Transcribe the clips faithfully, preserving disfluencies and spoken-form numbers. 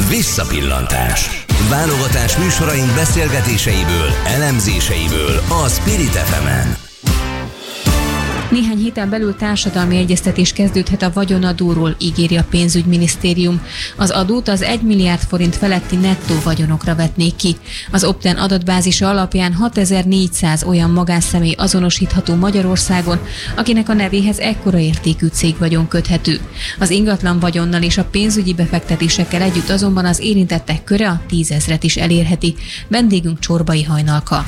Visszapillantás. Válogatás műsoraink beszélgetéseiből, elemzéseiből a Spirit ef emen. Néhány héten belül társadalmi egyeztetés kezdődhet a vagyonadóról, ígéri a pénzügyminisztérium. Az adót az egy milliárd forint feletti nettó vagyonokra vetnék ki. Az Opten adatbázisa alapján hatezer-négyszáz olyan magánszemély azonosítható Magyarországon, akinek a nevéhez ekkora értékű cégvagyon köthető. Az ingatlan vagyonnal és a pénzügyi befektetésekkel együtt azonban az érintettek köre a tízezret is elérheti. Vendégünk Csorbai Hajnalka.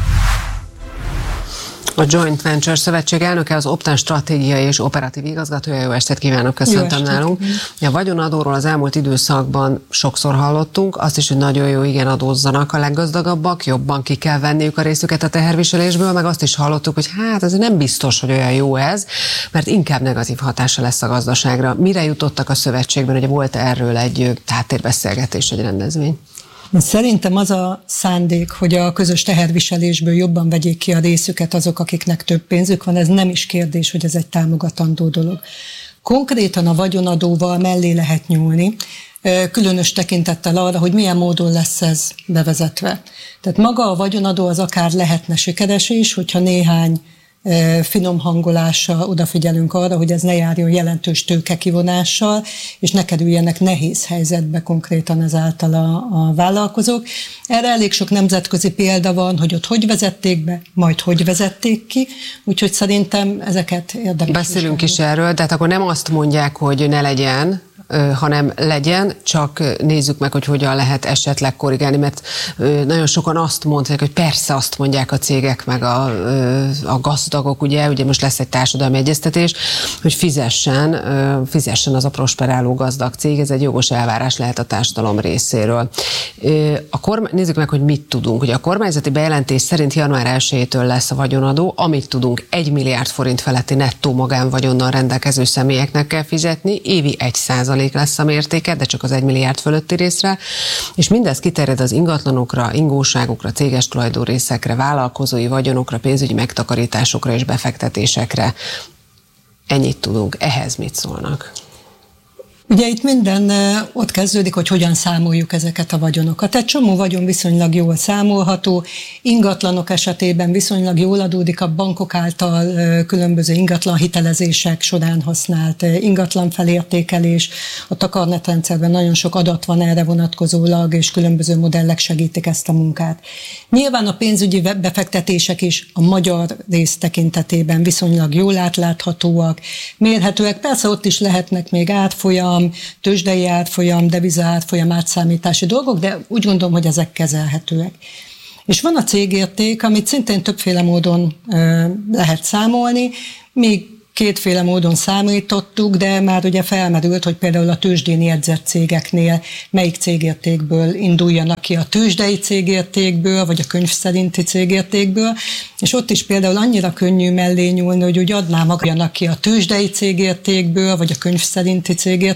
A Joint Venture Szövetség elnöke, az Opten stratégiai és operatív igazgatója. Jó estét kívánok, köszöntöm nálunk. A vagyonadóról az elmúlt időszakban sokszor hallottunk, azt is, hogy nagyon jó, igen, adózzanak a leggazdagabbak, jobban ki kell venniük a részüket a teherviselésből, meg azt is hallottuk, hogy hát ez nem biztos, hogy olyan jó ez, mert inkább negatív hatása lesz a gazdaságra. Mire jutottak a szövetségben, hogy volt erről egy háttérbeszélgetés, egy rendezvény? Szerintem az a szándék, hogy a közös teherviselésből jobban vegyék ki a részüket azok, akiknek több pénzük van, ez nem is kérdés, hogy ez egy támogatandó dolog. Konkrétan a vagyonadóval mellé lehet nyúlni, különös tekintettel arra, hogy milyen módon lesz ez bevezetve. Tehát maga a vagyonadó az akár lehetne sikeres is, hogyha néhány finom hangolással odafigyelünk arra, hogy ez ne járjon jelentős tőkekivonással, és ne kerüljenek nehéz helyzetbe konkrétan ezáltal a, a vállalkozók. Erre elég sok nemzetközi példa van, hogy ott hogy vezették be, majd hogy vezették ki, úgyhogy szerintem ezeket érdemes. Beszélünk is erről, tehát akkor nem azt mondják, hogy ne legyen, hanem legyen, csak nézzük meg, hogy hogyan lehet esetleg korrigálni, mert nagyon sokan azt mondják, hogy persze azt mondják a cégek, meg a, a gazdagok, ugye, ugye most lesz egy társadalmi egyeztetés, hogy fizessen, fizessen az a prosperáló gazdag cég, ez egy jogos elvárás lehet a társadalom részéről. A kormány, nézzük meg, hogy mit tudunk. Ugye a kormányzati bejelentés szerint január elsejétől lesz a vagyonadó, amit tudunk, egy milliárd forint feletti nettó magánvagyonnal rendelkező személyeknek kell fizetni, évi egy százalék lesz a mértéke, de csak az egy milliárd fölötti részre, és mindez kiterjed az ingatlanokra, ingóságokra, céges tulajdonrészekre, vállalkozói vagyonokra, pénzügyi megtakarításokra és befektetésekre. Ennyit tudunk. Ehhez mit szólnak? Ugye itt minden ott kezdődik, hogy hogyan számoljuk ezeket a vagyonokat. Egy csomó vagyon viszonylag jól számolható, ingatlanok esetében viszonylag jól adódik a bankok által különböző ingatlan hitelezések során használt ingatlan felértékelés. A takarnetrendszerben nagyon sok adat van erre vonatkozólag, és különböző modellek segítik ezt a munkát. Nyilván a pénzügyi befektetések is a magyar rész tekintetében viszonylag jól átláthatóak, mérhetőek. Persze ott is lehetnek még átfolyam, tőzsdei árfolyam, deviza árfolyam átszámítási dolgok, de úgy gondolom, hogy ezek kezelhetőek. És van a cégérték, amit szintén többféle módon ö, lehet számolni, még kétféle módon számítottuk, de már ugye felmerült, hogy például a tőzsdén jegyzett cégeknél melyik cégértékből induljanak ki, a tőzsdei cégértékből, vagy a könyv szerinti cégértékből, és ott is például annyira könnyű mellé nyúlni, hogy úgy adná magjanak ki a tőzsdei cégértékből, vagy a könyv szerinti cégértékből,